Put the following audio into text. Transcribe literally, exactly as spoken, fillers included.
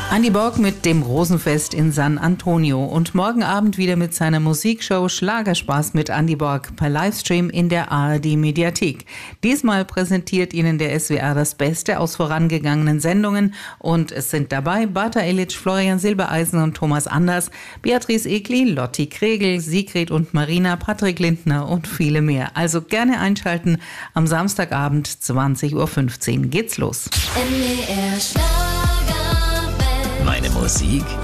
Andy Borg mit dem Rosenfest in San Antonio und morgen Abend wieder mit seiner Musikshow Schlagerspaß mit Andy Borg per Livestream in der A R D-Mediathek. Diesmal präsentiert Ihnen der S W R das Beste aus vorangegangenen Sendungen und es sind dabei Bata Elic, Florian Silbereisen und Thomas Anders, Beatrice Egli, Lotti Kregel, Sigrid und Marina, Patrick Lindner und viele mehr. Also gerne einschalten. Am Samstagabend zwanzig Uhr fünfzehn geht's los. M D R Schlager. Meine Musik